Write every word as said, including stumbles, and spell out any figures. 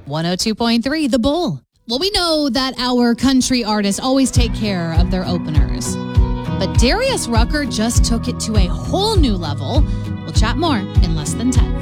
one oh two point three The Bull. Well, we know that our country artists always take care of their openers. But Darius Rucker just took it to a whole new level. We'll chat more in less than ten.